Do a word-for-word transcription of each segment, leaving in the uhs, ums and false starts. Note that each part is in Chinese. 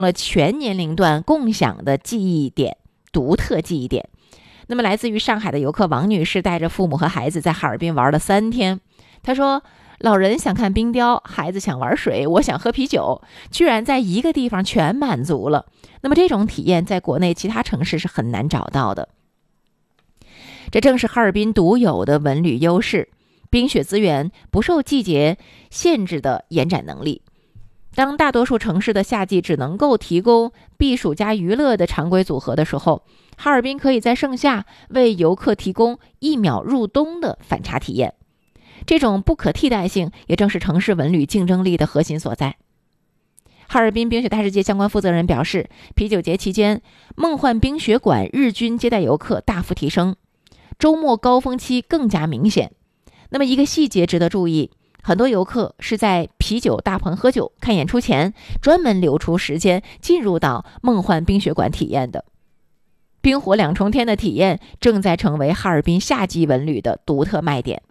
了全年龄段共享的记忆点，独特记忆点。那么来自于上海的游客王女士带着父母和孩子在哈尔滨玩了三天。她说，老人想看冰雕，孩子想玩水，我想喝啤酒，居然在一个地方全满足了。那么这种体验在国内其他城市是很难找到的。这正是哈尔滨独有的文旅优势，冰雪资源不受季节限制的延展能力。当大多数城市的夏季只能够提供避暑加娱乐的常规组合的时候，哈尔滨可以在盛夏为游客提供一秒入冬的反差体验。这种不可替代性也正是城市文旅竞争力的核心所在。哈尔滨冰雪大世界相关负责人表示，啤酒节期间，梦幻冰雪馆日均接待游客大幅提升，周末高峰期更加明显。那么一个细节值得注意，很多游客是在啤酒大棚喝酒看演出前专门留出时间进入到梦幻冰雪馆体验的。冰火两重天的体验正在成为哈尔滨夏季文旅的独特卖点。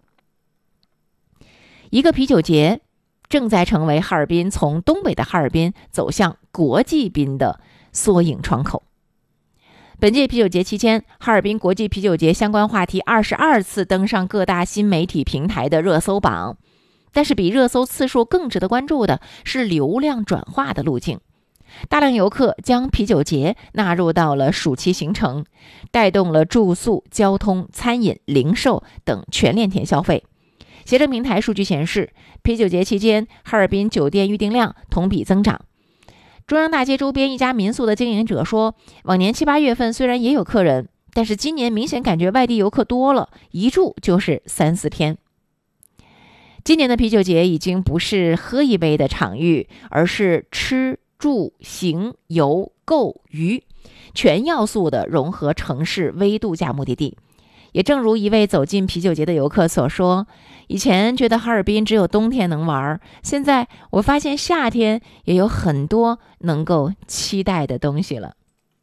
一个啤酒节正在成为哈尔滨从东北的哈尔滨走向国际滨的缩影窗口。本届啤酒节期间，哈尔滨国际啤酒节相关话题二十二次登上各大新媒体平台的热搜榜。但是比热搜次数更值得关注的是流量转化的路径。大量游客将啤酒节纳入到了暑期行程，带动了住宿、交通、餐饮、零售等全链条消费。携程平台数据显示，啤酒节期间哈尔滨酒店预订量同比增长。中央大街周边一家民宿的经营者说，往年七八月份虽然也有客人，但是今年明显感觉外地游客多了，一住就是三四天。今年的啤酒节已经不是喝一杯的场域，而是吃住行游购娱全要素的融合城市微度假目的地。也正如一位走进啤酒节的游客所说，以前觉得哈尔滨只有冬天能玩，现在我发现夏天也有很多能够期待的东西了。